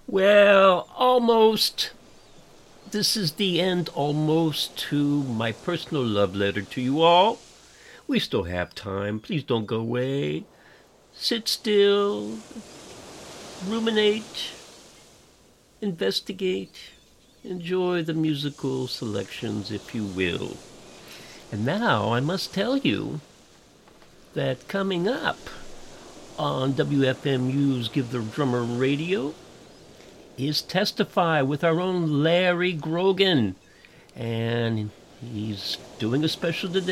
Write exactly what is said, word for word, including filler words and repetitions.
Well, almost. This is the end almost to my personal love letter to you all. We still have time. Please don't go away. Sit still, ruminate, investigate, enjoy the musical selections, if you will. And now I must tell you that coming up on W F M U's Give the Drummer Radio is Testify with our own Larry Grogan. And he's doing a special today.